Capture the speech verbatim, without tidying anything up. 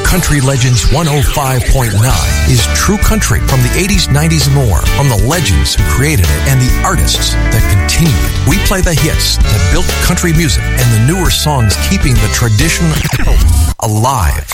Country Legends one oh five point nine is true country from the eighties, nineties, and more, from the legends who created it and the artists that continue it. We play the hits that built country music and the newer songs keeping the tradition alive.